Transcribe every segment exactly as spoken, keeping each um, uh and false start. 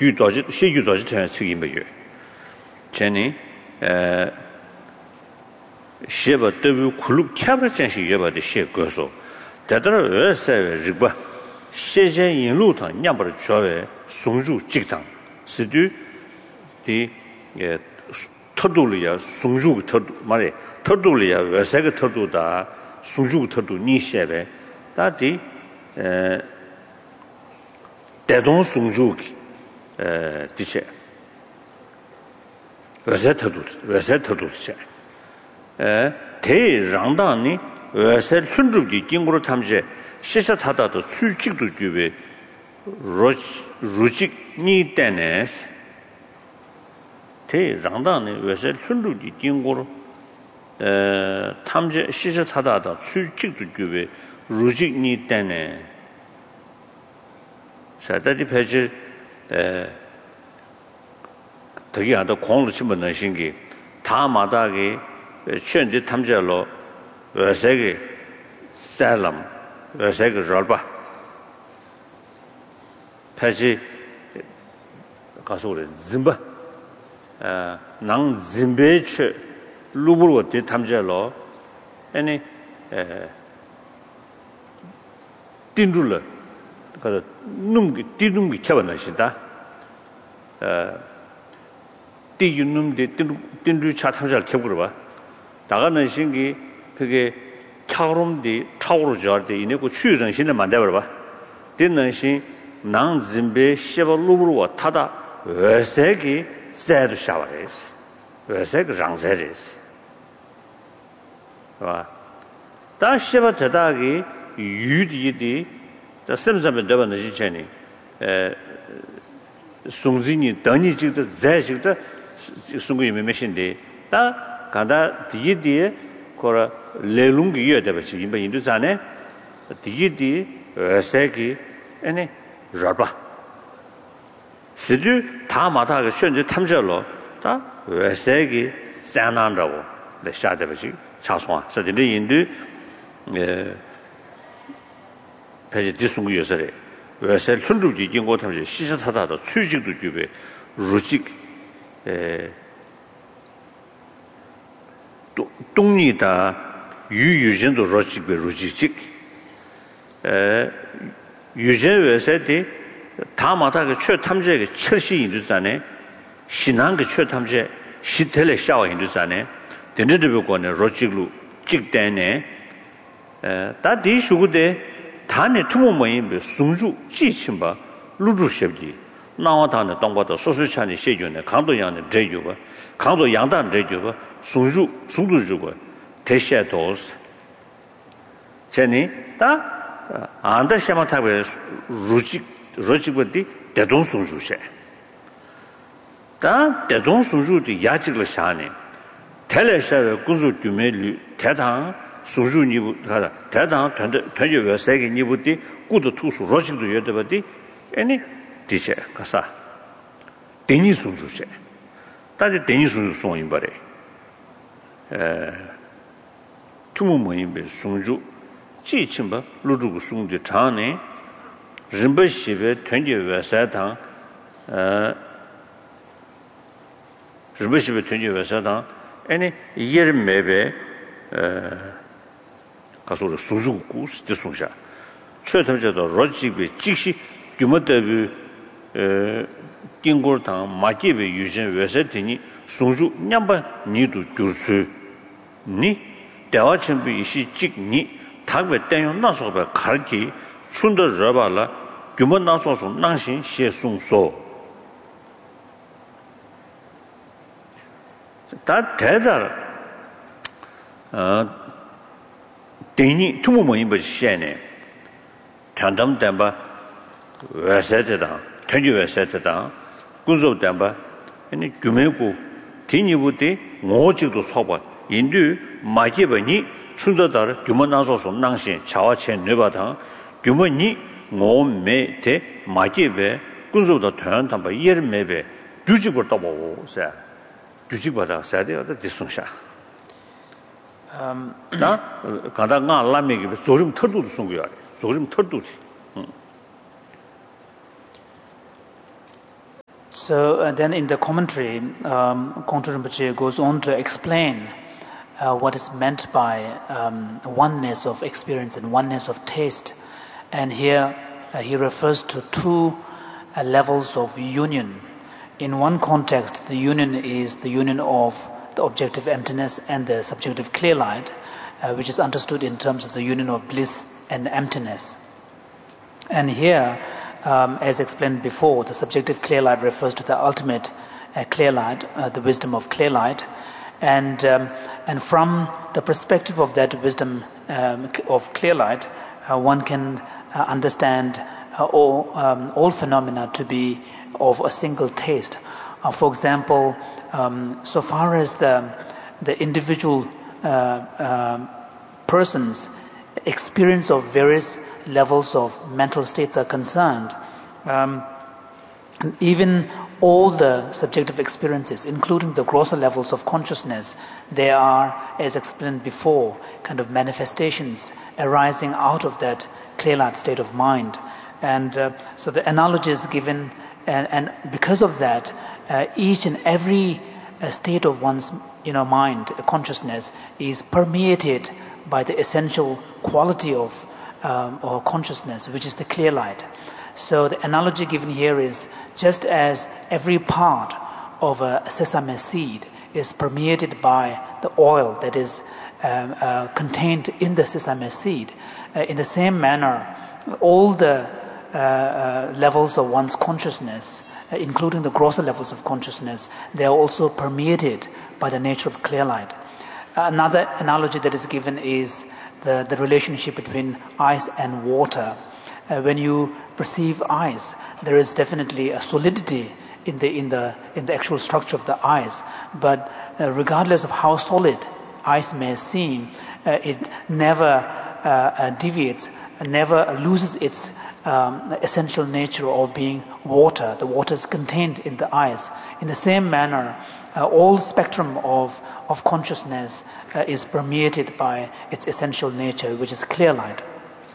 举多少写举多少条책임이에요 저는 에写吧对于苦路看不真是也把的写歌手在这儿是日吧写进引路上两把的作为送入职场是对的也特度里呀送入特度嘛嘞特度里呀为啥个特度的送入特度你写呗到底呃带动送入呃的些为啥特度为啥特度些에 대랑당니 왜세 순주기 긴고로 탐제 시사타다도 출직도 주베 루직니 때네스 대랑당니 왜세 순주기 긴고로 에 탐제 시사타다도 출직도 주베 루직니 때네 사다디 페이지 에 되게 하다 공로 신문은 신기 다마다게 현재 탐자로 외세계 살람 외세계 절바 다시 가서 그래 짐바 아낭 짐베체 루브로 때 탐자로 아니 에 딘둘러 가서 num기 딘num기 쳐봤나시다 어 띠윤num데 딘두 차 탐자를 켜보러 봐 나가는 신기 그게 차오름디 차오로 저한테 이내고 추정신을 만들어 봐. 되는 신 낭진베 셰벌루로 타다 외세기 세도 샤워레스. 외세기 장세레스. 봐. 다 셰버 저다기 유디디 자 셈셈에 되는 시체니 에 송진이 단위직도 제직도 송구이 메신데 다 가다 디디에 코라 레룽기 여대버지 임바 인도산에 디디 세기 아니 라바 시주 다 마다가 현재 탐절로 다 외세기 zanan다고 내 샤대버지 차송아 서들이 인도 에 배지 디송구 요소래 외세 순주기经过 탐지 시시타다도 취직도 규배 루직 에 동리다 유유전도 로직베 로직직 에 유전외세디 다마다가 최 탐제의 철시 인도산에 신앙의 최 탐제 시텔의 샤워 인도산에 된데베고네 로직루 직대네 에 다디 슈구데 단에 투모모인 송주 지침바 루루셰지 나와다는 동과도 소수찬이 세균에 강도양의 제주바 강도 양단 제주바 송주 송주주고 대시도스 제니 다 안다 샤마타베 루직 루직버디 대동 송주셰 다 대동 송주디 야직을 샤네 텔레샤의 구조 규메리 대당 송주 니부 하다 대당 전대 전제 외세기 니부디 구도 투수 로직도 여더버디 아니 디체 가사 데니 송주셰 다들 데니 송주 송인 바래 에 투모모인베 송주 지침바 루루고 송주 장네 림버시베 전제 외사당 어 림버시베 전제 외사당 아니 예르메베 에 가서 송주 구스 지 송샤 최선제도 로직베 직시 규모대비 에 띵고당 마케베 유진 외세티니 송주 냠바 니도 줄수 니 대화침비 이시 직니 탁베 땡요 나서베 가르기 춘더 러발라 규모 나서서 낭신 시송소 다 대다 어 데니 투모모인 버시네 단담담바 외세대다 전주 외세대다 군소담바 아니 규메고 디니부디 오직도 소바 인두 마기버니 춘더다르 규모 나서서 낭신 차와체 네바당 규모니 오메테 마기베 군소도团담바 예르메베 주직을 떠보세 주직보다 사대어도 디송샤 음 나 가다가 라메기 소름 털도도 송고야 소름 털도지 So uh, then in the commentary, um, Kongtrul Rinpoche goes on to explain uh, what is meant by um, oneness of experience and oneness of taste. And here uh, he refers to two uh, levels of union. In one context, the union is the union of the objective emptiness and the subjective clear light, uh, which is understood in terms of the union of bliss and emptiness. And here, Um, as explained before, the subjective clear light refers to the ultimate uh, clear light, uh, the wisdom of clear light, and um, and from the perspective of that wisdom um, of clear light, uh, one can uh, understand uh, all um, all phenomena to be of a single taste. Uh, for example, um, so far as the the individual uh, uh, person's experience of various levels of mental states are concerned, um, and even all the subjective experiences, including the grosser levels of consciousness, they are, as explained before, kind of manifestations arising out of that clear light state of mind. And uh, so the analogy is given, and, and because of that, uh, each and every uh, state of one's you know, mind, consciousness, is permeated by the essential quality of Um, or consciousness, which is the clear light. So the analogy given here is just as every part of a sesame seed is permeated by the oil that is um, uh, contained in the sesame seed, uh, in the same manner, all the uh, uh, levels of one's consciousness, uh, including the grosser levels of consciousness, they are also permeated by the nature of clear light. Another analogy that is given is The, the relationship between ice and water. Uh, when you perceive ice, there is definitely a solidity in the in the in the actual structure of the ice. But uh, regardless of how solid ice may seem, uh, it never uh, uh, deviates, never loses its um, essential nature of being water. The water is contained in the ice. In the same manner, uh, all spectrum of of consciousness uh, is permeated by its essential nature, which is clear light.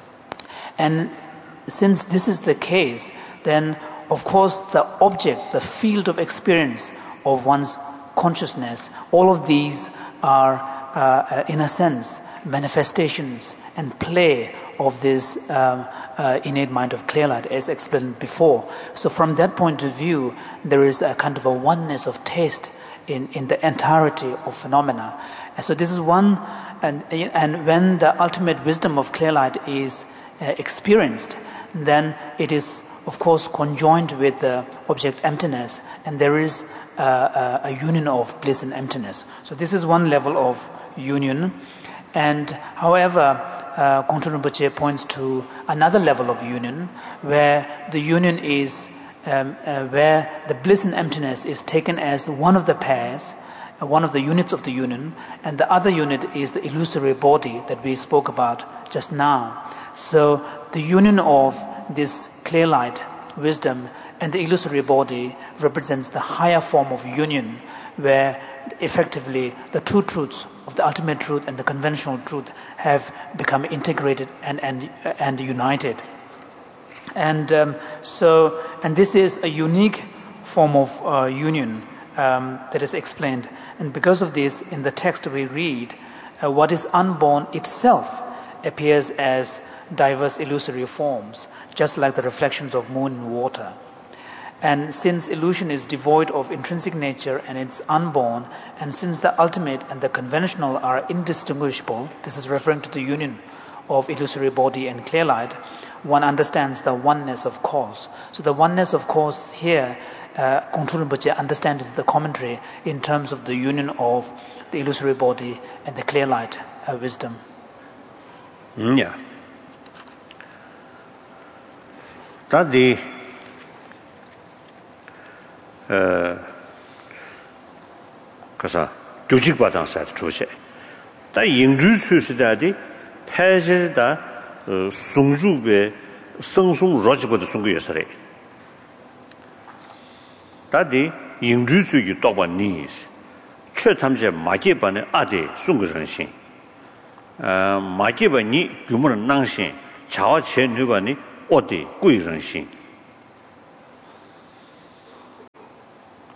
And since this is the case, then of course the objects, the field of experience of one's consciousness, all of these are uh, in a sense manifestations and play of this um, uh, innate mind of clear light, as explained before. So from that point of view, there is a kind of a oneness of taste in, in the entirety of phenomena. And so this is one, and, and when the ultimate wisdom of clear light is uh, experienced, then it is of course conjoined with the object emptiness, and there is uh, a, a union of bliss and emptiness. So this is one level of union. And however, uh, Kongtrul Rinpoche points to another level of union, where the union is Um, uh, where the bliss and emptiness is taken as one of the pairs, uh, one of the units of the union, and the other unit is the illusory body that we spoke about just now. So the union of this clear light, wisdom, and the illusory body represents the higher form of union, where effectively the two truths of the ultimate truth and the conventional truth have become integrated and, and, and united. And um, so, and this is a unique form of uh, union um, that is explained. And because of this, in the text we read, uh, what is unborn itself appears as diverse illusory forms, just like the reflections of moon in water. And since illusion is devoid of intrinsic nature and it's unborn, and since the ultimate and the conventional are indistinguishable, this is referring to the union of illusory body and clear light, one understands the oneness of cause. So the oneness of cause here, uh, Kongtrul Rinpoche understands the commentary in terms of the union of the illusory body and the clear light uh, wisdom. Yeah. That the uh, kasa gyujik badang sat chuje. Da yingju su da di paje da sungjube sengsung rojbo de sunggu yesare. Dadi yingju su yu doba nis. Chö tamje maje bane ade sunggu renshin. Uh maje ba ni gyumur nangshin chawa che nubani ode gui renshin.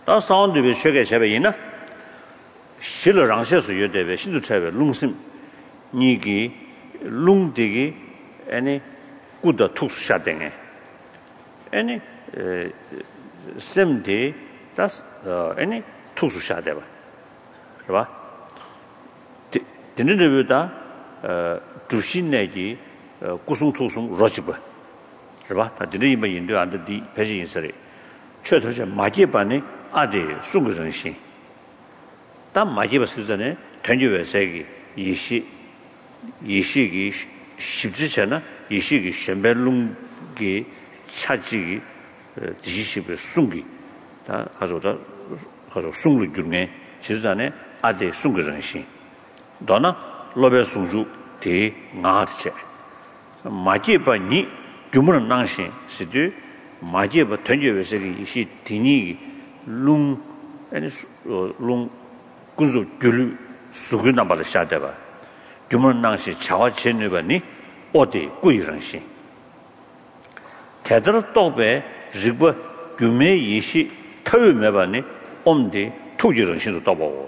다 사운드에 쉐게 쉐베이나 실을 랑셔서 여대베 신도 차베 룽심 니기 룽디기 아니 꾸다 툭샤댕에 아니 셈디 다스 아니 툭샤데바 봐 되는데보다 어 주신내기 구승투승 로지바 봐 다 되는 인도 안디 배지 인설이 최초제 마제반에 아데 숭거정신 다 마제바 수전에 전주외세기 이시 이시기 십지잖아 이시기 셴벨룽기 차지기 지시십의 숭기 다 가져다 가져 숭을 중에 지전에 아데 숭거정신 너나 로베 숭주 대 나르체 마제반이 규모는 낭신 시드 마제바 전주외세기 이시 디니 룽 아니 룽 군주 귤 수그나 발 샤데바 규모는 낭시 자와 체뇌바니 어디 꾸이런시 대들 또베 리버 규메 이시 터메바니 엄디 투지런시도 또보고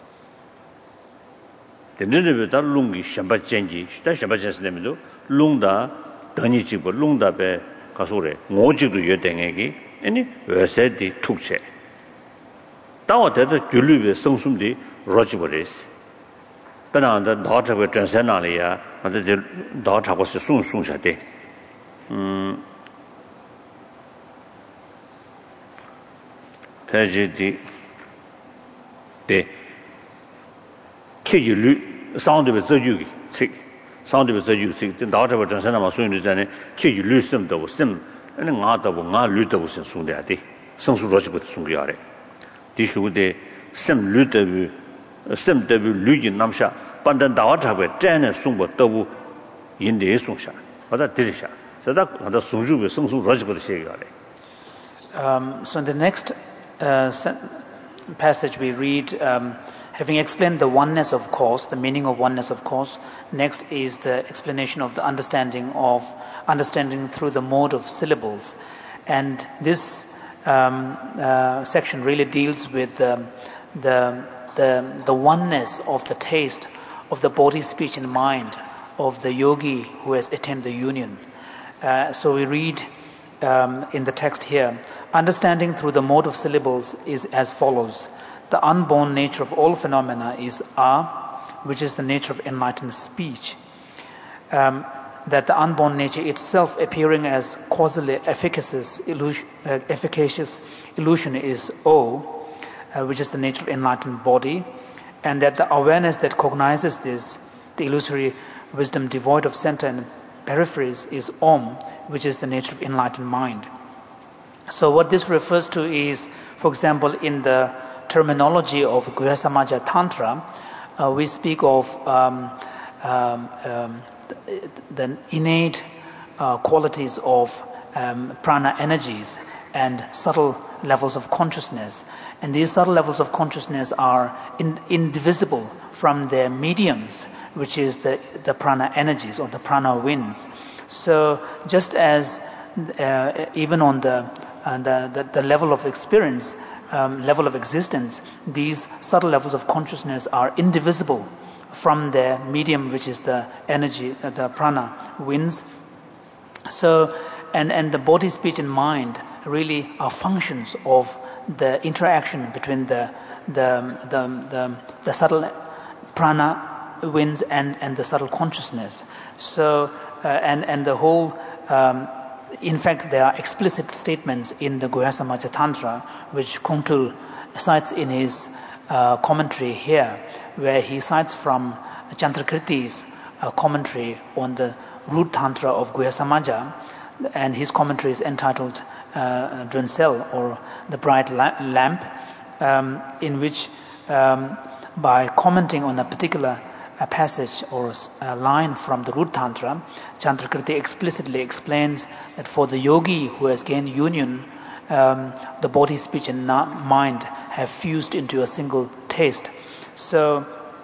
데네베다 룽기 샴바젠지 시다 샴바젠스네미도 룽다 더니지고 룽다베 가소래 오지도 여댕에기 아니 외세디 툭체 다와데도 귤류베 성숨디 로지버레스本来的老这个真山那里呀，那这这老差不是送送下的，嗯，还是的，对，开一律上头的这就这，上头的这就这，这老这个真山那么送的在呢，开一律什么都什么，那俺都不俺律都是送的的，送出来就不送给俺的，第十的什么律都不。sem de lu ji nam sha ban dan da cha be zhen ne song bo de bu yin de song sha wa da de sha so da da song ju be song song ro ji bo de xie ge um so in the next uh, passage we read um, having explained the oneness of cause, the meaning of oneness of cause, next is the explanation of the understanding of understanding through the mode of syllables, and this um, uh, section really deals with um, the The, the oneness of the taste of the body, speech and mind of the yogi who has attained the union. Uh, so we read um, in the text here, understanding through the mode of syllables is as follows. The unborn nature of all phenomena is A, which is the nature of enlightened speech. Um, that the unborn nature itself appearing as causally efficacious illusion, uh, efficacious illusion is O, Uh, which is the nature of enlightened body, and that the awareness that cognizes this, the illusory wisdom devoid of center and peripheries, is Om, which is the nature of enlightened mind. So what this refers to is, for example, in the terminology of Guhya Samaja Tantra, uh, we speak of um, um, um, the, the innate uh, qualities of um, prana energies and subtle levels of consciousness. And these subtle levels of consciousness are in, indivisible from their mediums, which is the, the prana energies or the prana winds. So just as uh, even on the, uh, the, the, the level of experience, um, level of existence, these subtle levels of consciousness are indivisible from their medium, which is the energy, uh, the prana winds. So, and, and the body, speech and mind really are functions of the interaction between the the the the, the subtle prana winds and, and the subtle consciousness. So uh, and and the whole, um, in fact, there are explicit statements in the Guhya Samaja Tantra, which Kongtrul cites in his uh, commentary here, where he cites from Chandrakriti's uh, commentary on the root tantra of Guhya Samaja, and his commentary is entitled Uh, Drunsel, or the bright la- lamp, um, in which um, by commenting on a particular uh, passage or a line from the root tantra, Chandrakriti explicitly explains that for the yogi who has gained union, um, the body, speech and na- mind have fused into a single taste. So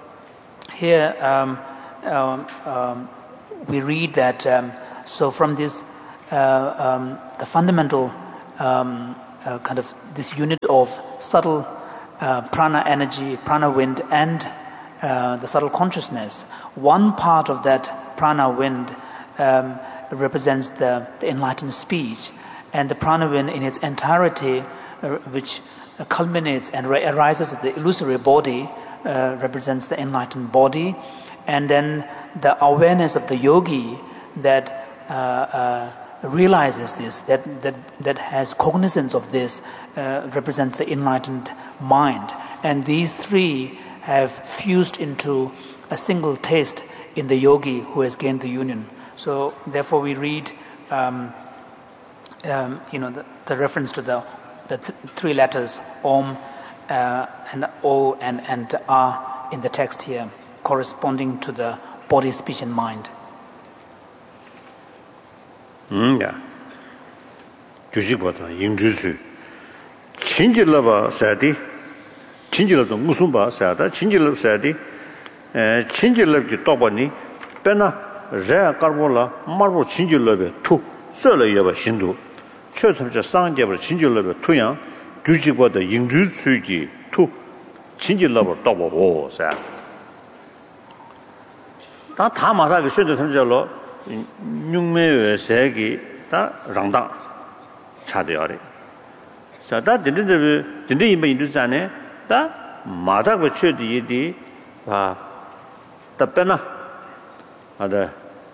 here um, um, um, we read that um, so from this Uh, um, the fundamental um, uh, kind of this unit of subtle uh, prana energy, prana wind, and uh, the subtle consciousness. One part of that prana wind um, represents the, the enlightened speech, and the prana wind in its entirety, uh, which uh, culminates and ri- arises at the illusory body, uh, represents the enlightened body, and then the awareness of the yogi that uh, uh, realizes this, that, that, that has cognizance of this, uh, represents the enlightened mind. And these three have fused into a single taste in the yogi who has gained the union. So therefore we read um, um, you know, the, the reference to the, the th- three letters, Om uh, and O and, and A in the text here, corresponding to the body, speech and mind. 음, 야. 주식보다 인주수. 친질러봐 사디. 친질러도 무슨 봐 사다. 친질러 사디. 에, 친질러기 또 보니 빼나 제 까르볼라 마르보 친질러베 투. 썰어야 신도. 최선저 상제버 친질러베 투양. 주식보다 인주수기 투. 친질러버 또 보고 사. 다 다 마사게顺着 선절로 육매의 세기 다 랑당 차대야래. 자다 딘딘데 딘딘 이메 인도잖아. 다 마다고 쳐디디 아 답변아. 하다.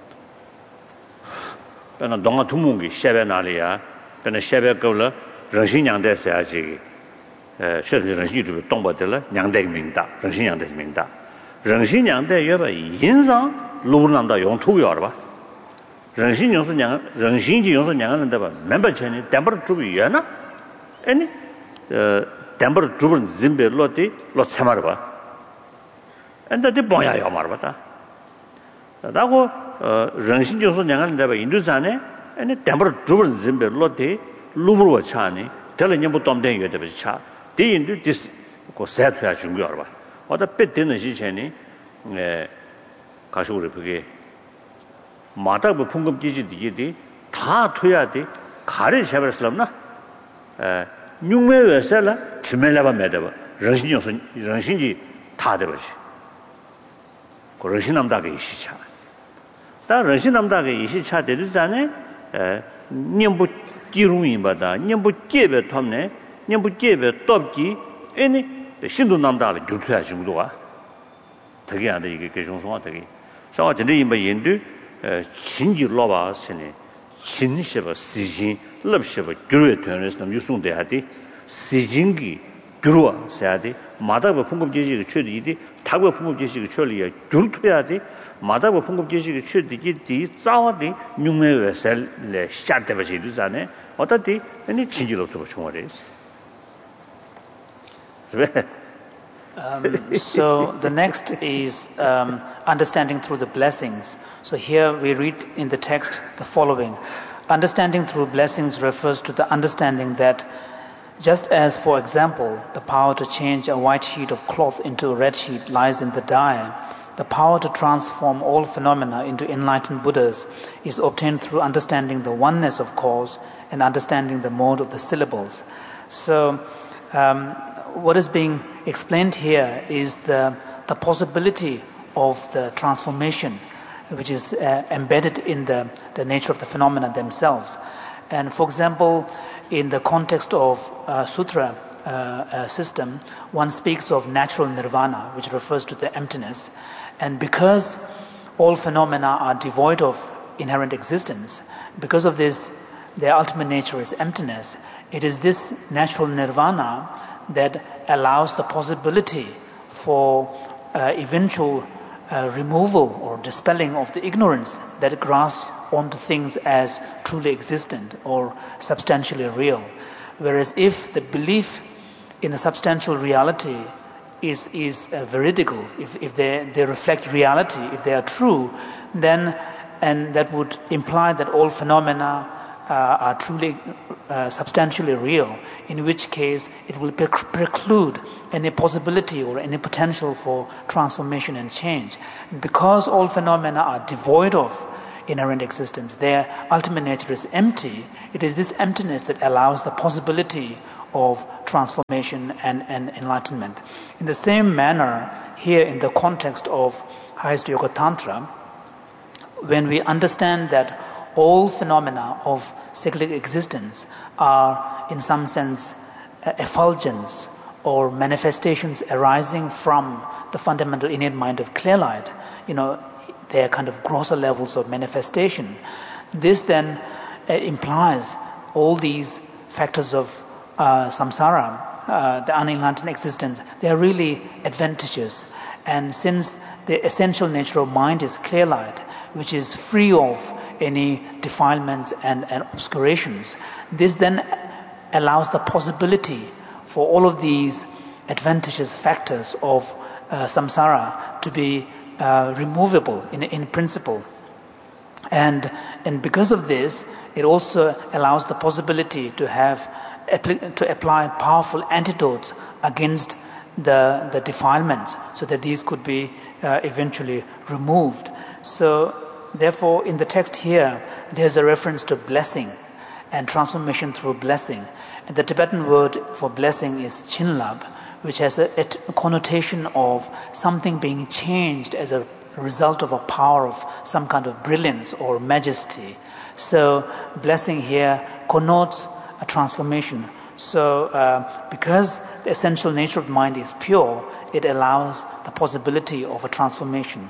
배나 동아 두문기 샤베나리아. 배나 샤베거라 정신양대 사야지. 에确实 정신이 동바들라 양대 명다. 정신양대 명다. 정신양대 여바 인상 루르난다 용투여 봐. 人性就是两个人性就是两个人对吧明白前呢但不是主语呢哎呢呃但不是主人人别落地落车嘛吧哎那得帮呀要嘛吧他然后呃人性就是两个人对吧印度上呢哎呢但不是主人人别落地路不我差呢这了你不懂得有的不是差第印度这是个赛出来重要吧我的别的那些钱呢呃가서 우리 그게 마다부 풍급 기지디디 다 토야 돼 가래 셔버스럽나 에 육매외설라 지멜라바 매다바 정신용선 정신이 다 되버지 그 정신남다게 이시차 다 정신남다게 이시차 되잖아요 에 님부 기루인바다 님부 깨베 톰네 님부 깨베 떡기 애니 신도 남다를 줄투야 정도가 되게 안 돼 이게 개종성화 되게 상화 전에 이뭐 인도 진지 로바스네 진시버 시진 럽시버 규르에 되는스 유송돼 하디 시진기 규르와 사야디 마다버 풍급 제시가 최디디 타고 풍급 제시가 최리야 규르토야디 마다버 풍급 제시가 최디디 디 자와디 뉴메웨셀레 샤데버지두자네 어떻디 아니 진지로서 중요해스 Um, so the next is um, understanding through the blessings. So here we read in the text the following. Understanding through blessings refers to the understanding that just as, for example, the power to change a white sheet of cloth into a red sheet lies in the dyer, the power to transform all phenomena into enlightened Buddhas is obtained through understanding the oneness of cause and understanding the mode of the syllables. So um, what is being explained here is the, the possibility of the transformation which is uh, embedded in the, the nature of the phenomena themselves. And for example, in the context of uh, sutra uh, uh, system, one speaks of natural nirvana, which refers to the emptiness. And because all phenomena are devoid of inherent existence, because of this, their ultimate nature is emptiness, it is this natural nirvana that allows the possibility for uh, eventual uh, removal or dispelling of the ignorance that grasps onto things as truly existent or substantially real. Whereas if the belief in the substantial reality is is uh, veridical, if, if they, they reflect reality, if they are true, then and that would imply that all phenomena uh, are truly uh, substantially real, in which case it will pre- preclude any possibility or any potential for transformation and change. Because all phenomena are devoid of inherent existence. Their ultimate nature is empty. It is this emptiness that allows the possibility of transformation and, and enlightenment. In the same manner, here in the context of Highest Yoga Tantra, when we understand that all phenomena of cyclic existence are in some sense effulgence or manifestations arising from the fundamental innate mind of clear light, you know, they are kind of grosser levels of manifestation. This then uh, implies all these factors of uh, samsara, uh, the unenlightened existence, they are really adventitious. And since the essential nature of mind is clear light, which is free of any defilements and, and obscurations, this then allows the possibility for all of these adventitious factors of uh, samsara to be uh, removable in, in principle. And, and because of this, it also allows the possibility to have to apply powerful antidotes against the, the defilements so that these could be uh, eventually removed. So therefore, in the text here, there's a reference to blessing and transformation through blessing. And the Tibetan word for blessing is chinlab, which has a, a connotation of something being changed as a result of a power of some kind of brilliance or majesty. So blessing here connotes a transformation. So uh, because the essential nature of mind is pure, it allows the possibility of a transformation.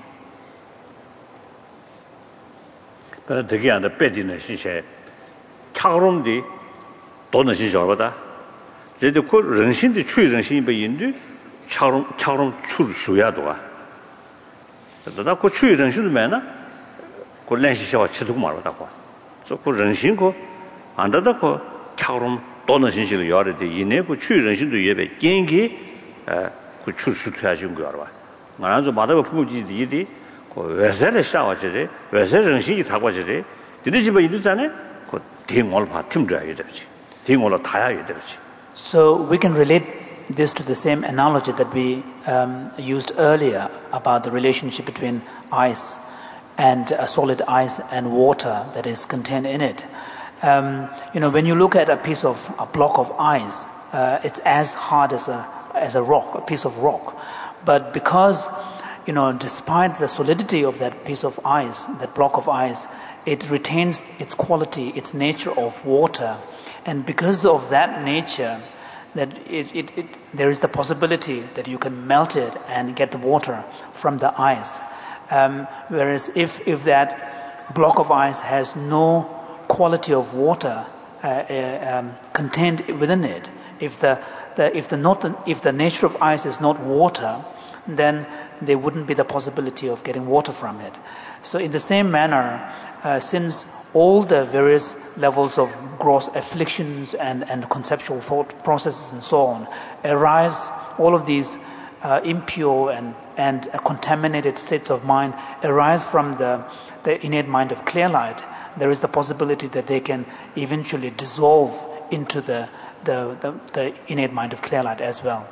But the again the bediness she said, 차롬디 돈은 신셔보다. 이제 그人心的去人心被引的차롬 차롬 출 수야도아. 그러다 그去人心的面呢，그练习小치도 말하다고. 그人心그 안다다 그 차롬 돈은 신실을 열어대 이내 그去人心的예배 경기 그 출수해야지 거 알아. 나는 좀 마다가 부부지들이 그 외세를 샤워지래. 외세 정신이 타고지래. 뒤에 집에 있잖아요. 그 대응을 봐 팀줘야 되지. 대응을 타야 되지. So we can relate this to the same analogy that we um, used earlier about the relationship between ice and a solid ice and water that is contained in it. Um, you know, when you look at a piece of a block of ice, uh, it's as hard as a as a rock, a piece of rock. But because, you know, despite the solidity of that piece of ice, that block of ice, it retains its quality, its nature of water. And because of that nature, that it, it, it, there is the possibility that you can melt it and get the water from the ice. Um, whereas if, if that block of ice has no quality of water uh, uh, um, contained within it, if the, the, if, the not, if the nature of ice is not water, then there wouldn't be the possibility of getting water from it. So in the same manner, uh, since all the various levels of gross afflictions and, and conceptual thought processes and so on arise, all of these uh, impure and, and uh, contaminated states of mind arise from the, the innate mind of clear light, there is the possibility that they can eventually dissolve into the, the, the, the innate mind of clear light as well.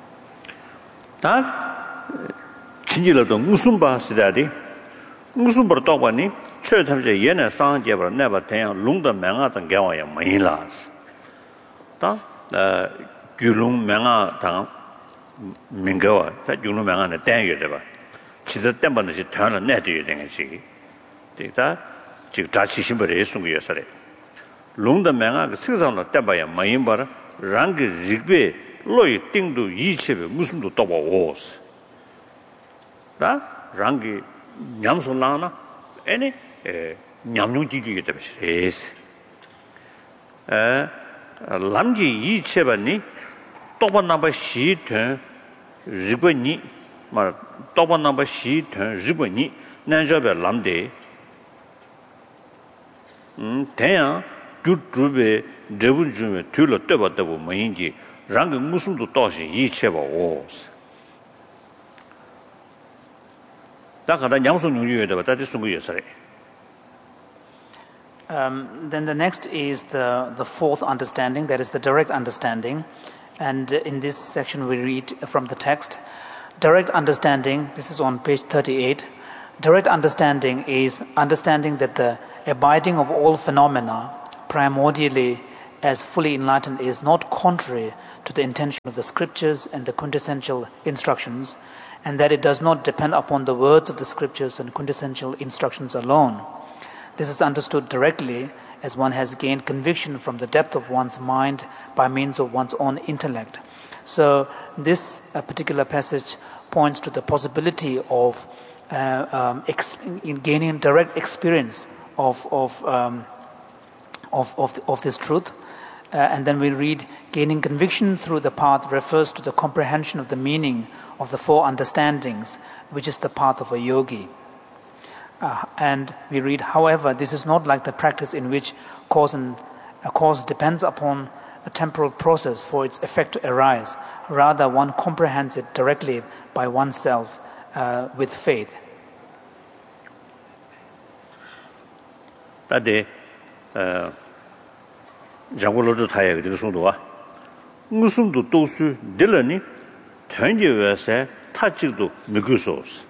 진지로도 무슨 바시다디 무슨 버도 봐니 최탐제 얘네 상제버 내가 대양 롱더 명아던 경우에 많이라스 다 규롱 명아 당 민거와 다 규롱 명아는 땡여대 봐 지도 때문에 지团了 내도 되는지 되다 지금 자치 신벌에 숨겨서래 롱더 명아 그 세상으로 때봐야 많이 봐라 랑게 리베 로이 띵도 이체베 무슨도 또 봐오스 다 랑게 냠솔라나 애니 에 냠뇽지기게 되듯이 에 람지 이체바니 또번나바 시튼 리버니 말 또번나바 시튼 리버니 난저베 람데 음 대야 주주베 저분주메 둘러 떠봤다고 뭐인지 랑게 무슨도 또시 이체바 오스 Um, then the next is the, the fourth understanding, that is the direct understanding. And in this section we read from the text, direct understanding, this is on page thirty-eight, direct understanding is understanding that the abiding of all phenomena primordially as fully enlightened is not contrary to the intention of the scriptures and the quintessential instructions, and that it does not depend upon the words of the scriptures and quintessential instructions alone. This is understood directly as one has gained conviction from the depth of one's mind by means of one's own intellect. So this uh, particular passage points to the possibility of uh, um, ex- in gaining direct experience of of um, of, of, of this truth. Uh, and then we read, gaining conviction through the path refers to the comprehension of the meaning of the four understandings, which is the path of a yogi. Uh, and we read, however, this is not like the practice in which cause and a cause depends upon a temporal process for its effect to arise. Rather, one comprehends it directly by oneself uh, with faith. Tade, uh, 장고로도 타야 그 정도와 무슨도 도수 들으니 전제에서 타직도 느끼소스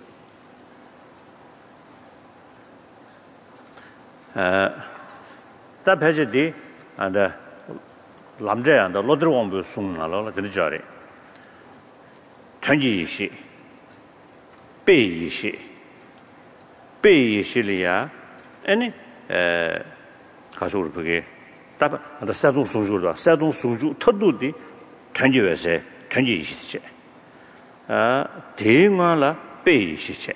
아 답해지디 안다 남자한테 로드왕부 송나라 그러자래 전지시 베이시 베이시리아 아니 에 가서 그게 다바 안다 사동 송주다 사동 송주 터도디 전지에서 전지시지 아 대응하라 베이시체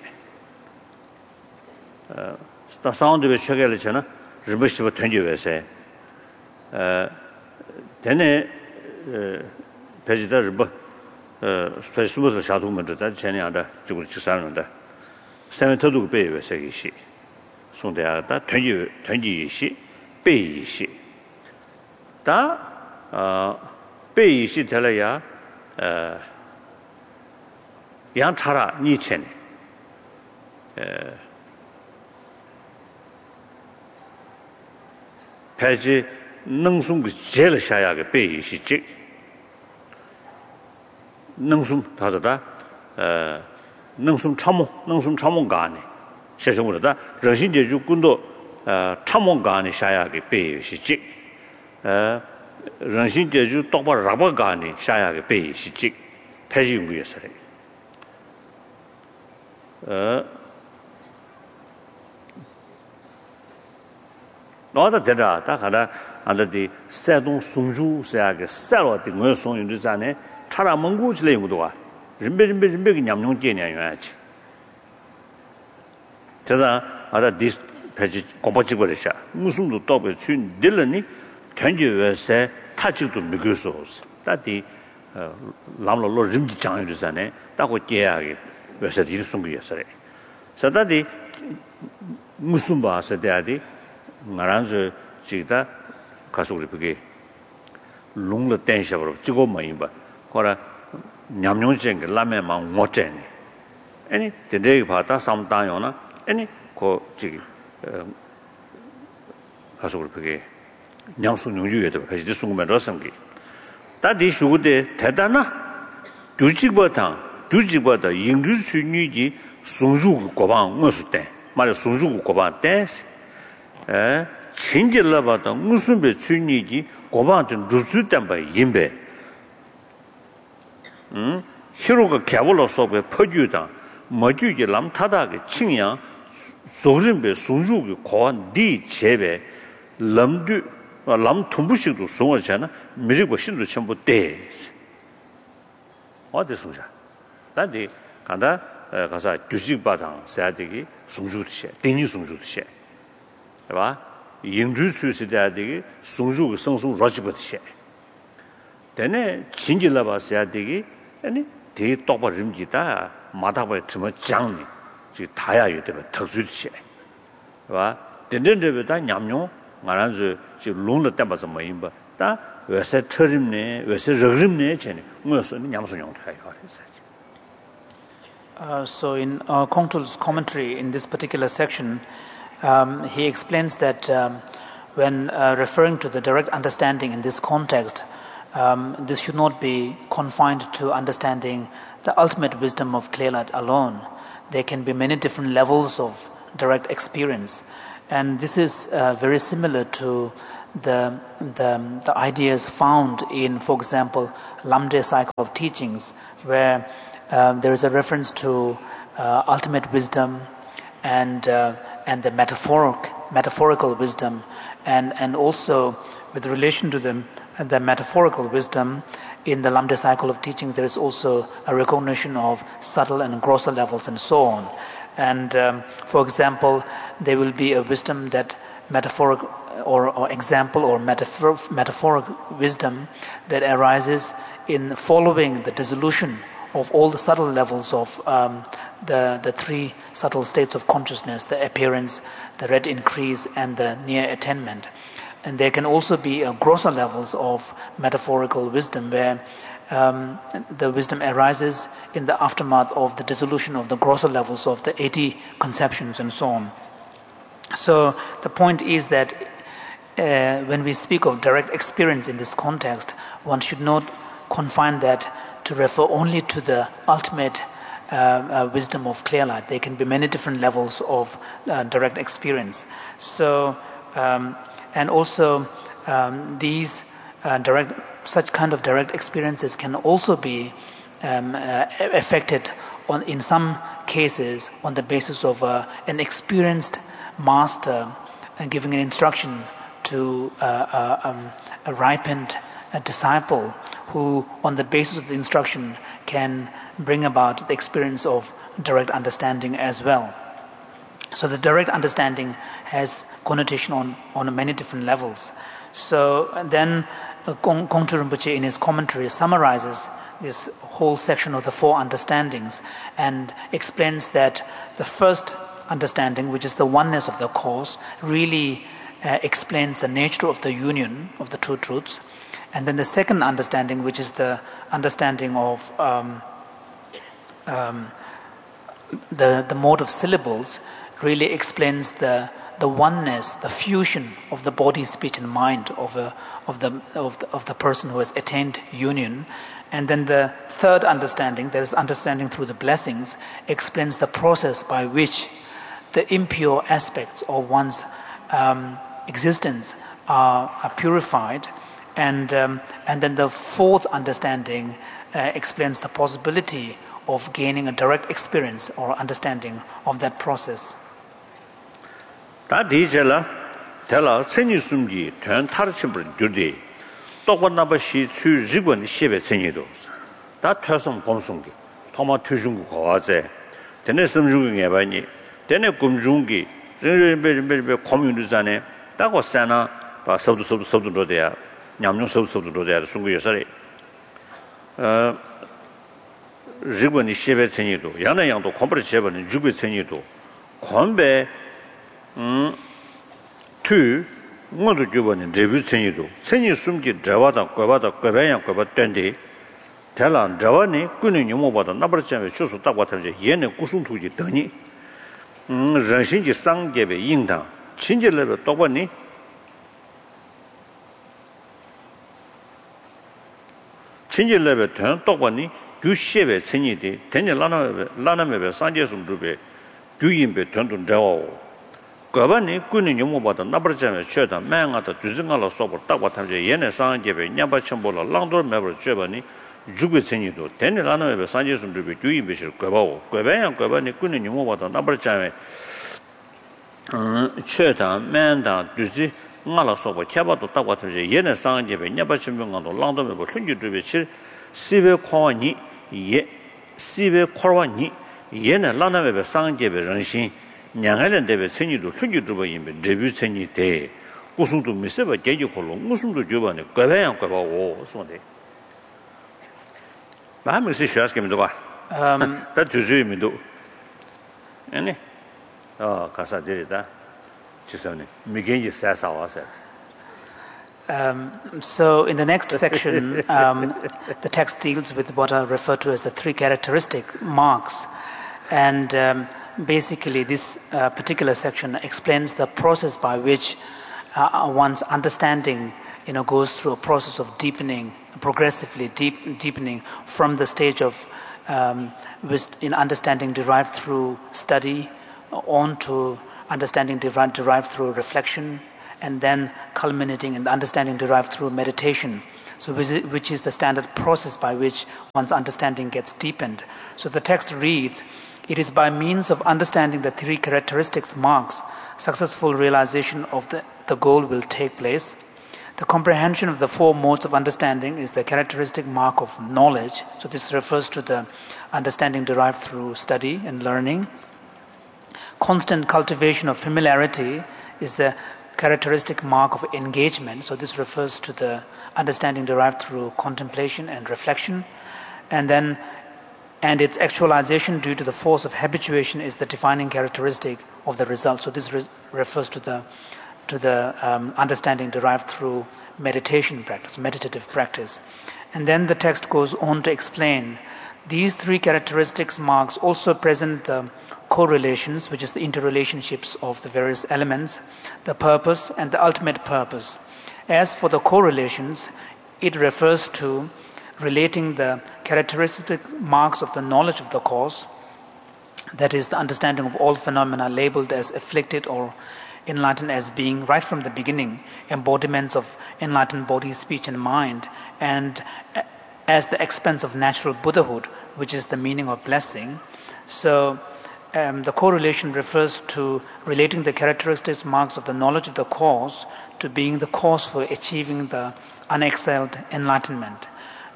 어 다 사운드에 쳐결이잖아 리버시브 전지에서 어 되네 베지다 리버 어 스페이스부터 샤도면도 전에하다 죽을 치사는데 세멘터도 베이에서 이시 송대하다 전지 전지시 베이시 다 어, 베이시 될래야 어 양차라 니체네 에 배지 능숨 제일 샤야게 베이시지 능숨 다다다 어 능숨 참모 능숨 참모가네 세상으로다 정신제주 군도 어 참모가네 샤야게 베이시지 어 정신제주 똑바로 라바가네 샤야게 베이시지 배지용구였어요 어 너다 되다 다 가다 안다디 세동 송주 세야게 살어디 뭐 송윤도 자네 차라 몽구지래 용도와 림베 림베 림베 냠뇽 제냐야지 제가 아다 디스 페이지 공부지 버리샤 무슨도 또베 춘 들으니 전주에서 타직도 미교소스 다디 람로로 림지 장유도 자네 따고 제야게 왜서 일 송구였어요 사다디 무슨 바서 대야디 나란저 지다 가서 우리 그게 롱로 댄셔로 찍고 뭐인 봐 거라 냠뇽쟁 라면만 못쟁이 아니 데데 바다 삼단요나 아니 고 지기 가서 우리 그게 냠수 용주에도 같이 숨으면 러성기 다디 슈고데 대단나 두직보다 두직보다 인주수니지 송주 고방 무슨 말에 송주 고방 댄스 에 진질라바다 무슨 배 주니지 고방한테 루즈된 바 임배 음 히로가 개불로 속에 퍼주다 뭐주지 남타다게 칭양 소rin배 송주의 고한 디 제배 람두 람 통부식도 송어잖아 미리고 신도 전부 돼 어디 송자 난데 간다 가서 주식바당 세야되기 송주듯이 땡이 송주듯이 봐 인주수시대야되기 송주의 성송 로지버듯이 되네 진질라 봤어야 되기 아니 대 똑바로 림지다 마다바에 좀 장니 지 다야요 되면 특수듯이 봐 된된데보다 냠뇽 말한서 지 롱을 때봐서 뭐인바 다 왜서 터림네 왜서 러림네 전에 무슨 냠소용 타요 Uh, so in uh, Kongtrul's commentary in this particular section, um, he explains that um, when uh, referring to the direct understanding in this context, um, this should not be confined to understanding the ultimate wisdom of clear light alone. there can be many different levels of direct experience. And this is uh, very similar to the, the, the ideas found in, for example, Lamde cycle of teachings, where um, there is a reference to uh, ultimate wisdom and, uh, and the metaphoric, metaphorical wisdom, and, and also with relation to the, the metaphorical wisdom, in the Lamde cycle of teachings, there is also a recognition of subtle and grosser levels and so on. And um, for example, there will be a wisdom that metaphoric or, or example or metaphor, metaphoric wisdom that arises in following the dissolution of all the subtle levels of um, the, the three subtle states of consciousness, the appearance, the red increase, and the near attainment. And there can also be uh, grosser levels of metaphorical wisdom where um, the wisdom arises in the aftermath of the dissolution of the grosser levels of the eighty conceptions and so on. So the point is that uh, when we speak of direct experience in this context, one should not confine that to refer only to the ultimate uh, uh, wisdom of clear light. There can be many different levels of uh, direct experience. So, um, and also um, these uh, direct, such kind of direct experiences can also be um, uh, affected on, in some cases, on the basis of uh, an experienced master and giving an instruction to uh, uh, um, a ripened a disciple who, on the basis of the instruction, can bring about the experience of direct understanding as well. So the direct understanding has connotation on, on many different levels. So then uh, Kong Rinpoche in his commentary summarizes this whole section of the four understandings and explains that the first understanding, which is the oneness of the cause, really uh, explains the nature of the union of the two truths. And then the second understanding, which is the understanding of um, um, the, the mode of syllables, really explains the the oneness, the fusion of the body, speech, and mind of a, of the of the of the person who has attained union. And then the third understanding, that is understanding through the blessings, explains the process by which the impure aspects of one's um, existence are, are purified. And um, and then the fourth understanding uh, explains the possibility of gaining a direct experience or understanding of that process. 다 디젤라 텔라 천이 숨기 된 타르침을 주디 똑바나바 시추 리본 시베 천이도 다 퇴성 공송기 토마 퇴중고 거와제 되네 섬중에 바니 되네 꿈중기 르르베르베 고민도자네 따고 사나 바 서도 서도 서도 돼야 냠냠 서도 서도 돼야 숨고 요사리 어 리본이 시베 천이도 야나양도 컴프레 제번은 주베 천이도 권배 음, 투, 뭐도 주번에 레뷰 천이도, 천이 숨기 자와다, 과바다, 과배양, 과바 땐데, 대란 자와니, 꾸는 용모보다 나버잖아요. 쇼수 딱 같아요. 얘는 구순투지 더니, 음,人신지 상계배 인당, 친절레배 똑바니, 친절레배 된 똑바니, 규시배 천이디, 대년 라나배, 라나매배 상계숨 주배, 규인배 된돈 자와오. 거반이 꾸는 용모보다 나버잖아요. 쳐다 맹하다 두증알로 쏘고 딱 같아요. 얘네 상계배 냠바첨보라 랑돌 매버 줘버니 주베천이도 대내라는 상계숨 주배 주인배실 거바오. 거배양 거반이 꾸는 용모보다 나버잖아요. 음, 쳐다 맹다 두지 알로 쏘고 캬바도 딱 같아요. 얘네 상계배 냠바첨보가도 랑돌 매버 흔주 주배실 시베 코와니 예 시베 코와니 얘네 라나베 상계배人心 냥하는 데베 천이도 흔주 주버이면 레뷰 천이 돼 고승도 미세바 개지콜로 무슨도 줘봐네 거배양 거바오 손데 마음이 시샤스케미도 봐 음다 주주미도 아니 어 가사들이다 지선네 미겐지 사사와서 Um, so in the next section, um, the text deals with what are referred to as the three characteristic marks, and um, basically this uh, particular section explains the process by which uh, one's understanding, you know, goes through a process of deepening, progressively deep, deepening from the stage of um, in understanding derived through study, on to understanding derived, derived through reflection, and then culminating in the understanding derived through meditation. So which is the standard process by which one's understanding gets deepened. So the text reads, "It is by means of understanding the three characteristics marks, successful realization of the, the goal will take place. The comprehension of the four modes of understanding is the characteristic mark of knowledge." So this refers to the understanding derived through study and learning. Constant cultivation of familiarity is the characteristic mark of engagement. So this refers to the understanding derived through contemplation and reflection. And then, and its actualization due to the force of habituation is the defining characteristic of the result. So this re- refers to the to the um, understanding derived through meditation practice, meditative practice. And then the text goes on to explain these three characteristics marks also present the correlations, which is the interrelationships of the various elements, the purpose and the ultimate purpose. As for the correlations, it refers to relating the characteristic marks of the knowledge of the cause, that is the understanding of all phenomena labeled as afflicted or enlightened as being right from the beginning embodiments of enlightened body, speech and mind, and as the expense of natural Buddhahood, which is the meaning of blessing. So um, the correlation refers to relating the characteristics marks of the knowledge of the cause to being the cause for achieving the unexcelled enlightenment.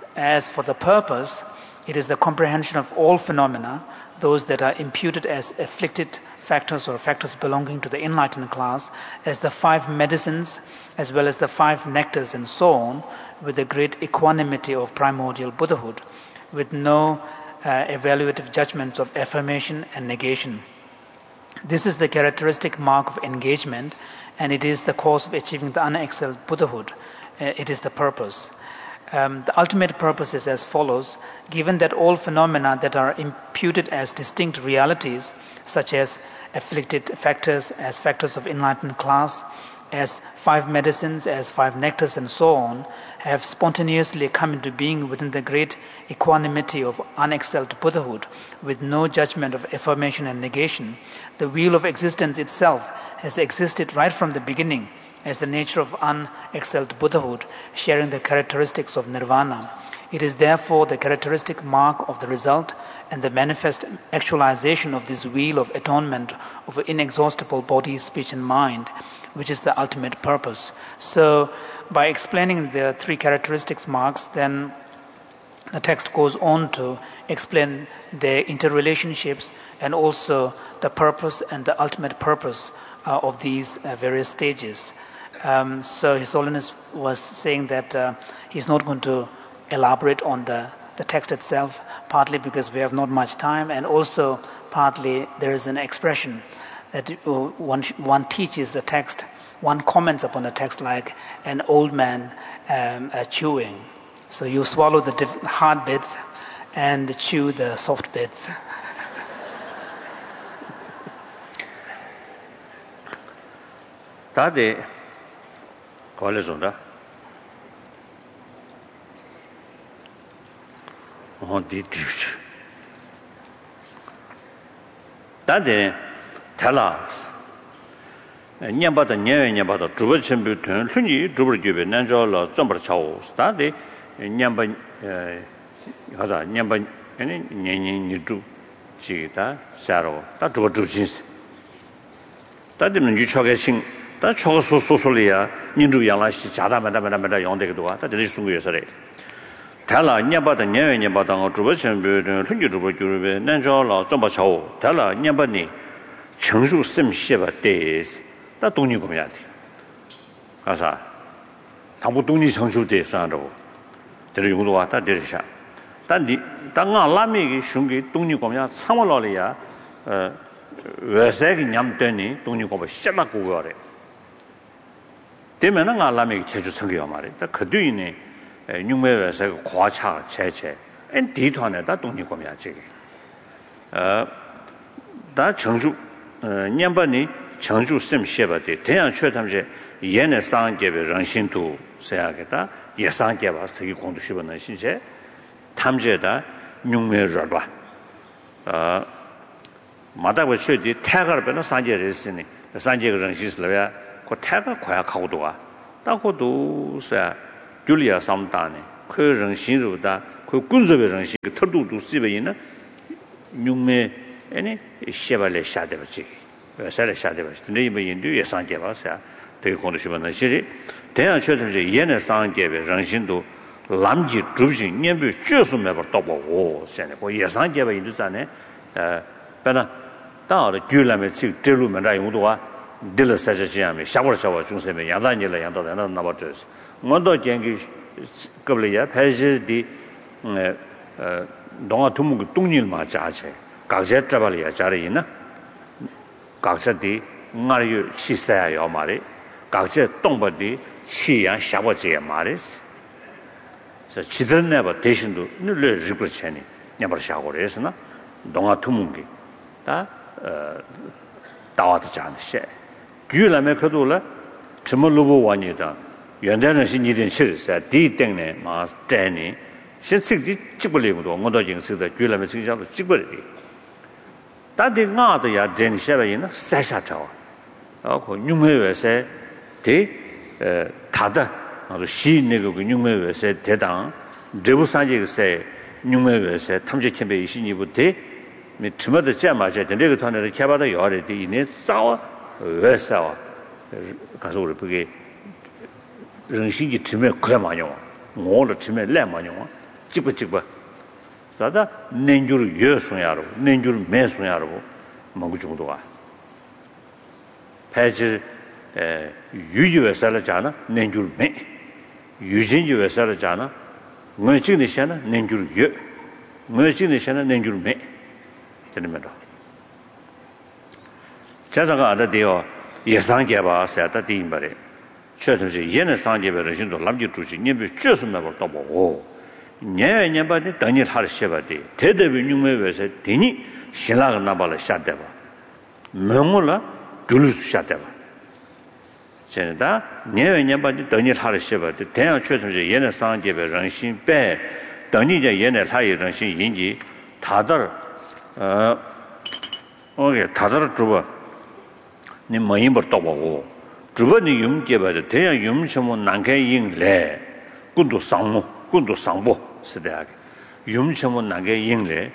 As for the purpose, it is the comprehension of all phenomena, those that are imputed as afflicted factors or factors belonging to the enlightened class, as the five medicines as well as the five nectars and so on, with the great equanimity of primordial Buddhahood, with no uh, evaluative judgments of affirmation and negation. This is the characteristic mark of engagement, and it is the cause of achieving the unexcelled Buddhahood. Uh, it is the purpose. Um, the ultimate purpose is as follows: given that all phenomena that are imputed as distinct realities, such as afflicted factors as factors of enlightened class, as five medicines, as five nectars and so on, have spontaneously come into being within the great equanimity of unexcelled Buddhahood, with no judgment of affirmation and negation, the wheel of existence itself has existed right from the beginning as the nature of unexcelled Buddhahood, sharing the characteristics of nirvana. It is therefore the characteristic mark of the result and the manifest actualization of this wheel of atonement of inexhaustible body, speech and mind, which is the ultimate purpose. So by explaining the three characteristics marks, then the text goes on to explain their interrelationships and also the purpose and the ultimate purpose uh, of these uh, various stages. Um, so His Holiness was saying that uh, he's not going to elaborate on the, the text itself, partly because we have not much time, and also partly there is an expression that one, one teaches the text, one comments upon the text like an old man um, uh, chewing. So you swallow the diff- hard bits and chew the soft bits. 다들 걸려준다. 어, 디디슈. 다들 달라스. 냐바다 냐외 냐바다 주버 첨부튼 순이 주버 주베 난저라 점버 차오. 다들 냐바 에 하자 냐바 아니 냐니 니주 지다 샤로 다 주버 주신스. 다들은 유초게 신 다 저거 소소소리야 니주 양라시 자다마다마다 용되기도 와. 다들 순구여서래. 달라 냐바다 냐외 냐바다 주버 첨부든 순이 주버 주베 난저라 점버 차오. 달라 냐바니 정수 셈시바 데스 다 독립 공야지. 가사 당부 독립 정수 대상으로 들을 용도 왔다 들으셔. 단디 당아 라미기 슝기 독립 공야 참월러리야 어 외세기 냠되니 독립 공부 시작하고 그래. 되면은 알라미기 제주 성교 말이야. 그 뒤에 육매 외세가 과차 제체 엔 디토네다 독립 공야지. 어다 정수 어 년반이 정주 셈 셰바데 대양 최탐제 예내 상계의 정신도 세야겠다 예상계 봤을 때 공도 시번은 신체 탐제다 융매 저봐 아 마다고 쉐디 태가를 배는 산제레스니 산제가 정시스려야 그 태가 거야 가고도가 따고도서 줄리아 삼단에 그 정신으로다 그 군소의 정신 그 터도도 쓰베 있는 융매 아니 셰발레 샤데버지 샤레 샤데버지 근데 이번 인도 예산제 봐서 되게 공부시면 시리 대한 최선제 얘네 상계의 정신도 남지 주지 년비 주스 매버 떠보고现在그 예산제가 인도잖아요 어 배나 다를 줄라면 지 들루면 다 용도와 들을 사자지야면 샤버샤버 중세면 야단이라 야단다 나버져서 먼저 경기 급리야 패지디 어 동아 두문 동일 맞아체 각자 잡아리야 자리나 각자디 나리유 시사야 말이 각자 동버디 시야 샤버지야 말이스 그래서 지들내버 대신도 늘려 리그르체니 냐버샤고레스나 동아 두문기 다 어 다와도 잔세 규라메 그도라 점을로보 완이다 연대는 신이든 실세 디땡네 마스테니 신식지 찍벌리고도 뭐도 지금서 규라메 신자도 찍벌리 다들 나도야 전시하이나 사샤타와 어그 뉴메외세 대 다다 아주 시내고 뉴메외세 대당 제부산지세 뉴메외세 탐지 캠페인 이십이부터 미 주마다 제마제 전에 그团에 개발다 요아래 이네 싸워 왜 싸워 가서 우리 그게 정신이 주면 그래 많이요 뭐를 주면 내 많이요 찍고 찍고 자다 nenjuru 여송야로 nenjuru 매송야로 먹고 정도가 패지 에 유지에 살잖아 nenjuru 매 유진지에 살잖아 뭐지니시나 nenjuru 여 뭐지니시나 nenjuru 매 되는면도 자자가 알아대요 예상개바 세다 디임바레 최선시 얘네 상개베를 신도 남지 주지 님비 쯧음나고 또 보고 녀녀바디 당일 하르셔바디 대대비 융매외서 되니 신라가 나발을 샷대봐 명물라 둘수 샷대봐 제가 녀녀바디 당일 하르셔바디 대양 최선시 얘네 상개베 정신 빼 당니자 얘네 하이 정신 인지 다들 어, 오케이, 다들 주버. 니 뭐인 버 떠보고. 주버니 юм께봐도 대야 юм처럼 난개잉래. 군도 상무, 군도 상보 세대하게. юм처럼 난개잉래.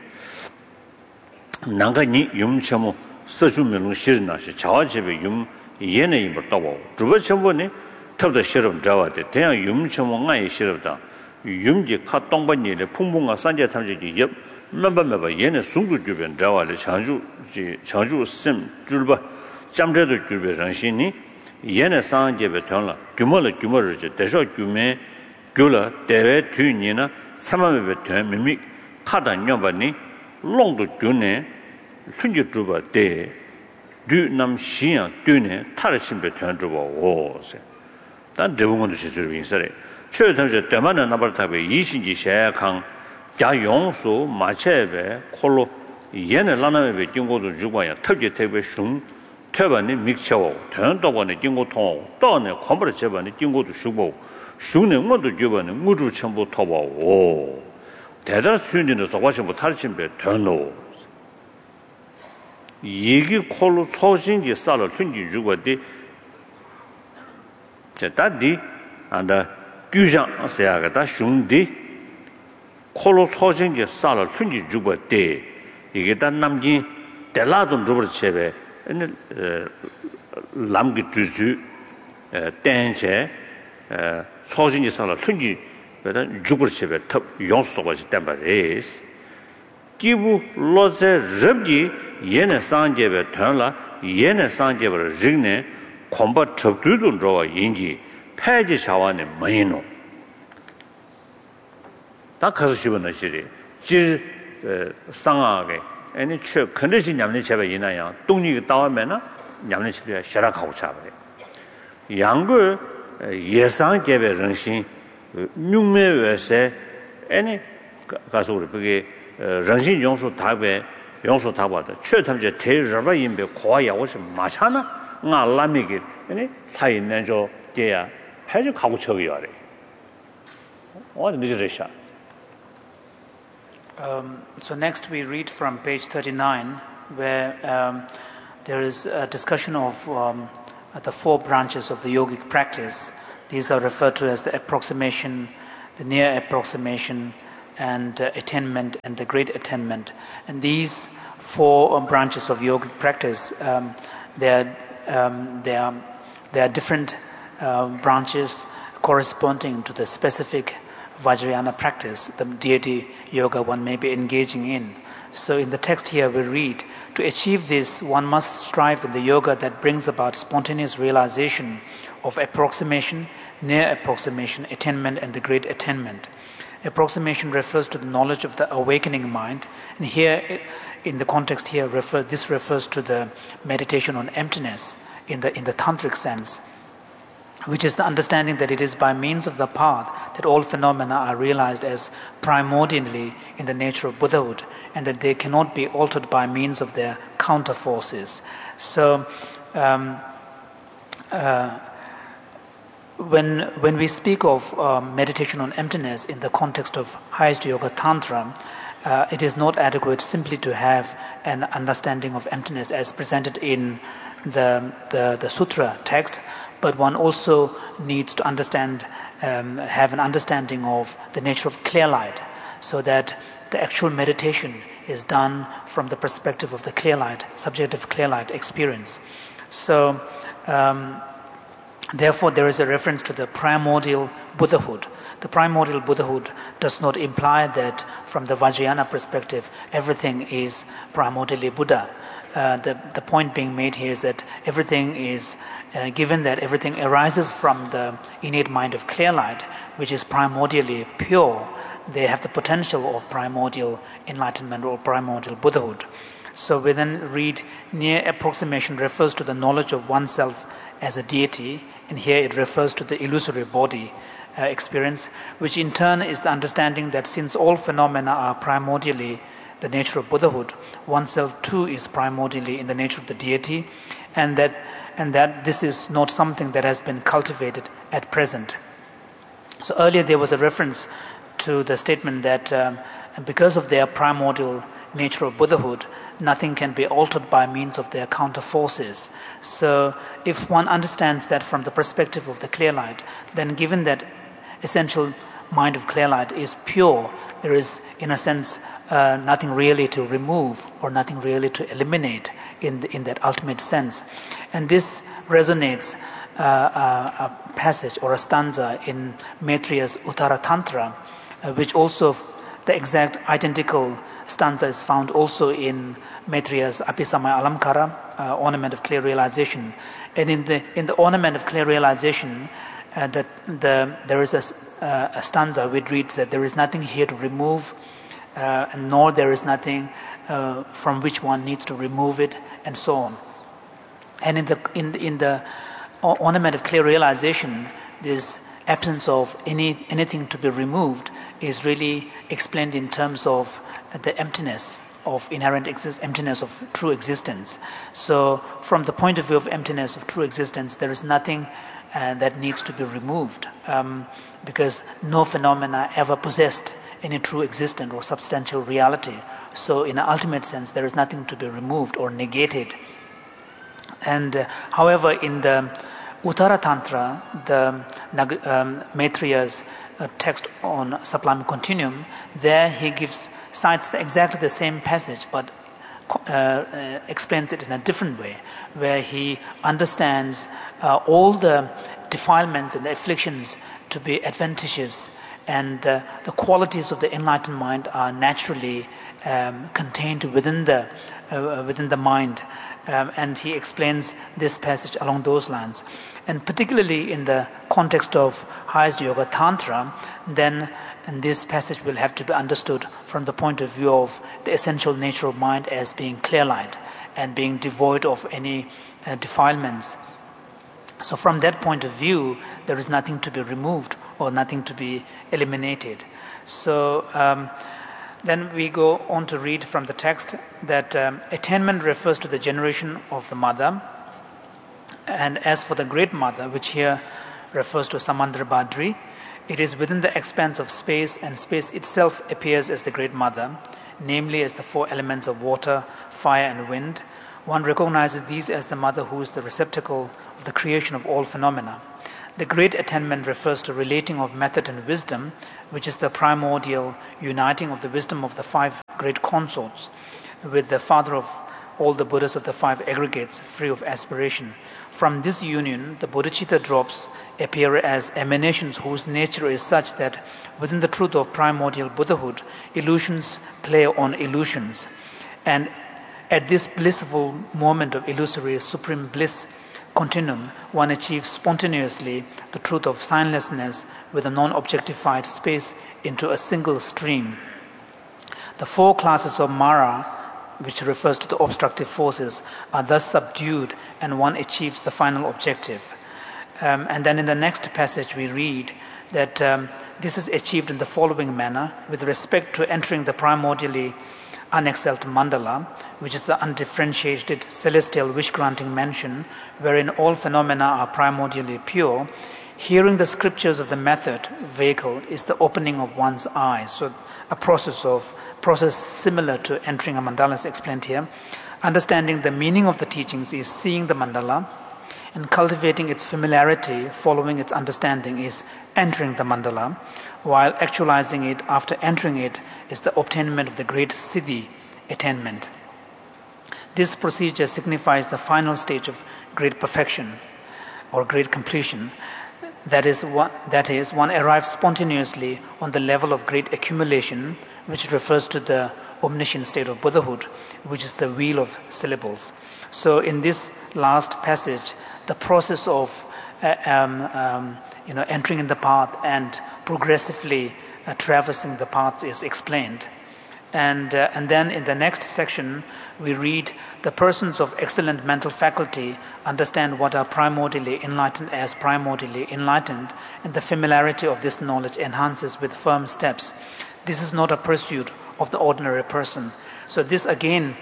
난가니 юм처럼 서주면은 싫나시. 자와집에 용 얘네 임버 떠보고. 주버 처음에 탑도 싫음 자와대. 대야 юм처럼 나이 싫다. юм지 카 동반일에 풍풍과 산재 탐지기 옆 매번매번 얘네 숨도 주변 자와를 장주 장주 심 줄바 잠재도 주변 정신이 얘네 상계에 전라 규모를 규모를 대서 규매 규라 대외 뒤니나 삼만에 된 미미 카다 녀바니 롱도 주네 순지 주바 대 뒤남 시야 뒤네 타르심베 된 주바 오세 단 대부분도 시스를 인사래 최선제 때만은 나버탑에 이신지 샤강 자용수 마체베 콜로 얘네 라나베经过도 주바야 특히特别 슝特别니 믹쳐오 전도번에经过통 또네 컴버를 제번에经过도 슈보 슝네 뭐도 주번에 무주 전부 토바오 대단 수준의 소과심부 탈침베 된노 얘기 콜로 소신지 살을 튼지 주거디 제다디 안다 규장 세야가다 슝디 콜로 소신지 살을 튼지 주거디 이게 단 남기 델라돈 주버 쳬베 남기 주주 땡제 소신지 살을 튼지 베다 주버 쳬베 탑 용소가지 땜바레스 기부 로제 럽기 얘네 상제베 턴라 얘네 상제베를 징네 콤바 접두도 저와 인지 폐지 샤와네 마이노 다 가서 싶은 시리 지 상하게 아니 최 컨디션 냠네 제가 이나야 동리 따오면은 냠네 집에 샤라가고 차버려 양글 예상 개별 정신 육매외세 아니 가서 우리 그게 정신 용수 답에 용수 답하다 최첨제 대저바 인베 고아야고 좀 마찬아 나 라미기 아니 다 있는 저 게야 해주 가고 저기야 래 어디 늦으셔 Um, so next we read from page thirty-nine, where um, there is a discussion of um, the four branches of the yogic practice. These are referred to as the approximation, the near approximation, and uh, attainment, and the great attainment. And these four um, branches of yogic practice, um, they are um, they are they are different uh, branches corresponding to the specific Vajrayana practice, the deity yoga one may be engaging in. So in the text here we read, to achieve this, one must strive in the yoga that brings about spontaneous realization of approximation, near approximation, attainment, and the great attainment. Approximation refers to the knowledge of the awakening mind, and here, it, in the context here, refer, this refers to the meditation on emptiness in the in the tantric sense, which is the understanding that it is by means of the path that all phenomena are realized as primordially in the nature of Buddhahood, and that they cannot be altered by means of their counter forces. So, um, uh, when when we speak of um, meditation on emptiness in the context of highest yoga tantra, uh, it is not adequate simply to have an understanding of emptiness as presented in the the, the sutra text, but one also needs to understand, um, have an understanding of the nature of clear light, so that the actual meditation is done from the perspective of the clear light, subjective clear light experience. So, um, therefore, there is a reference to the primordial Buddhahood. The primordial Buddhahood does not imply that from the Vajrayana perspective, everything is primordially Buddha. Uh, the, the point being made here is that everything is, uh, given that everything arises from the innate mind of clear light, which is primordially pure, they have the potential of primordial enlightenment or primordial Buddhahood. So we then read, near approximation refers to the knowledge of oneself as a deity, and here it refers to the illusory body uh, experience, which in turn is the understanding that since all phenomena are primordially the nature of Buddhahood, oneself too is primordially in the nature of the deity, and that and that this is not something that has been cultivated at present. So earlier there was a reference to the statement that um, because of their primordial nature of Buddhahood, nothing can be altered by means of their counter forces. So if one understands that from the perspective of the clear light, then given that essential mind of clear light is pure, there is in a sense uh, nothing really to remove or nothing really to eliminate in the, in that ultimate sense. And this resonates uh, uh, a passage or a stanza in Maitreya's Uttara Tantra, uh, which also the exact identical stanza is found also in Maitreya's Apisamaya Alamkara, uh, Ornament of Clear Realization. And in the in the Ornament of Clear Realization, uh, that the there is a, uh, a stanza which reads that there is nothing here to remove, uh, nor there is nothing uh, from which one needs to remove it, and so on. And in the in in the Ornament of Clear Realization, this absence of any anything to be removed is really explained in terms of the emptiness of inherent exist- emptiness of true existence. So from the point of view of emptiness of true existence, there is nothing uh, that needs to be removed, um, because no phenomena ever possessed any true existent or substantial reality. So in an ultimate sense, there is nothing to be removed or negated. And uh, however, in the Uttara Tantra, the um, Maitreya's uh, text on Sublime Continuum, there he gives cites the, exactly the same passage, but uh, uh, explains it in a different way, where he understands uh, all the defilements and the afflictions to be adventitious, and uh, the qualities of the enlightened mind are naturally um, contained within the uh, within the mind. Um, and he explains this passage along those lines. And particularly in the context of highest yoga tantra, then and this passage will have to be understood from the point of view of the essential nature of mind as being clear light and being devoid of any uh, defilements. So from that point of view, there is nothing to be removed or nothing to be eliminated. So um, then we go on to read from the text that um, attainment refers to the generation of the mother, and as for the great mother, which here refers to Samandra Badri, It is within the expanse of space, and space itself appears as the Great Mother, namely as the four elements of water, fire, and wind. One recognizes these as the Mother who is the receptacle of the creation of all phenomena. The Great Attainment refers to relating of method and wisdom, which is the primordial uniting of the wisdom of the five great consorts with the father of all the Buddhas of the five aggregates, free of aspiration. From this union, the bodhicitta drops appear as emanations whose nature is such that within the truth of primordial Buddhahood, illusions play on illusions. And at this blissful moment of illusory supreme bliss continuum, one achieves spontaneously the truth of signlessness with a non-objectified space into a single stream. The four classes of Mara, which refers to the obstructive forces, are thus subdued and one achieves the final objective. Um, and then in the next passage we read that um, this is achieved in the following manner with respect to entering the primordially unexcelled mandala, which is the undifferentiated celestial wish-granting mansion wherein all phenomena are primordially pure. Hearing the scriptures of the method vehicle is the opening of one's eyes. So a process of process similar to entering a mandala is explained here. Understanding the meaning of the teachings is seeing the mandala, and cultivating its familiarity, following its understanding, is entering the mandala, while actualizing it after entering it is the obtainment of the great siddhi attainment. This procedure signifies the final stage of great perfection or great completion. That is, one, that is, one arrives spontaneously on the level of great accumulation, which refers to the omniscient state of Buddhahood, which is the wheel of syllables. So in this last passage, the process of uh, um, um, you know, entering in the path and progressively uh, traversing the paths is explained. And, uh, and then in the next section, we read, the persons of excellent mental faculty understand what are primordially enlightened as primordially enlightened, and the familiarity of this knowledge enhances with firm steps. This is not a pursuit of the ordinary person. So this again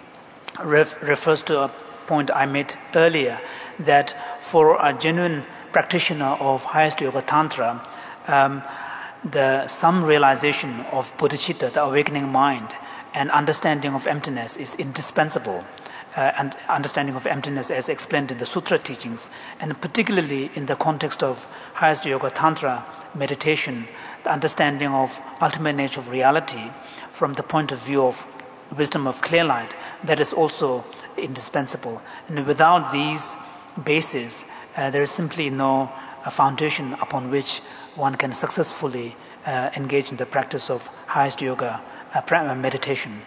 ref- refers to a point I made earlier, that for a genuine practitioner of highest yoga tantra, um, the some realization of bodhicitta, the awakening mind, and understanding of emptiness is indispensable. Uh, and understanding of emptiness as explained in the sutra teachings, and particularly in the context of highest yoga tantra meditation, the understanding of ultimate nature of reality from the point of view of wisdom of clear light, that is also indispensable. And without these bases, uh, there is simply no uh, foundation upon which one can successfully uh, engage in the practice of highest yoga uh, pra- meditation.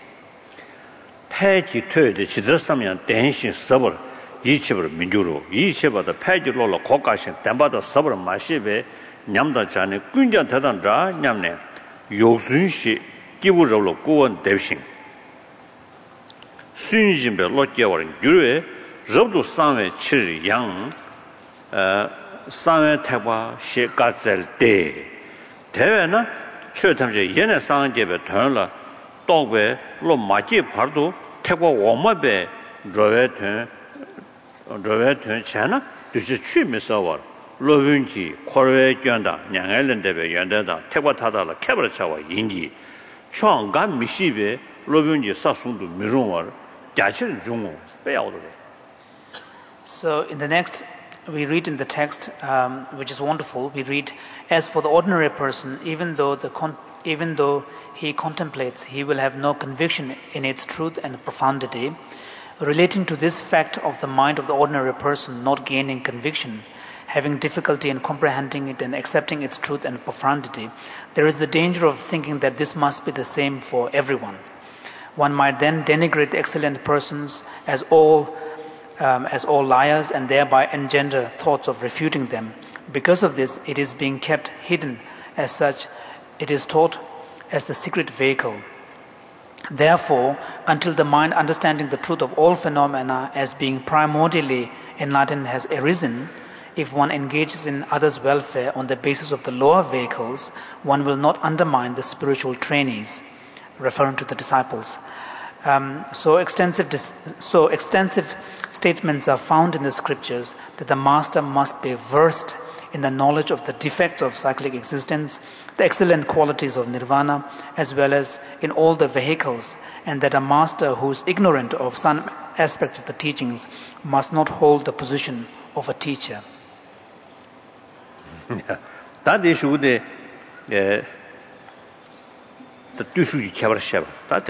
패지 토요데 지들삼이야 대신 서버 이치버 민주로 이치버다 패지로로 고가신 담바다 서버 마시베 냠다 자네 군전 대단자 냠네 요순시 기부적으로 고원 대신 순진배 로께워는 유에 접도 상회 칠양 어 상회 태과 시가절 때 대회나 최탐제 연애 상계배 돈라 또베 로 마지 바도 태과 오마베 로웨트 로웨트 차나 dus 취미서 와 로빈지 코르웨 견다 냥엘렌데베 연데다 태과 타다라 캐버라 차와 인지 총감 미시베 로빈지 사송도 미롱와 자치를 중고 빼야오도. So in the next we read in the text, um, which is wonderful, we read, as for the ordinary person, even though the con- even though he contemplates, he will have no conviction in its truth and profundity. Relating to this fact of the mind of the ordinary person not gaining conviction, having difficulty in comprehending it and accepting its truth and profundity, there is the danger of thinking that this must be the same for everyone. One might then denigrate excellent persons as all um, as all liars and thereby engender thoughts of refuting them. Because of this, it is being kept hidden. As such, it is taught as the secret vehicle. Therefore, until the mind understanding the truth of all phenomena as being primordially enlightened has arisen, if one engages in others' welfare on the basis of the lower vehicles, one will not undermine the spiritual trainees, referring to the disciples. Um, so extensive, dis- so extensive statements are found in the scriptures that the master must be versed in the knowledge of the defects of cyclic existence, the excellent qualities of nirvana, as well as in all the vehicles, and that a master who is ignorant of some aspect of the teachings must not hold the position of a teacher. That is the the two should cover shab. That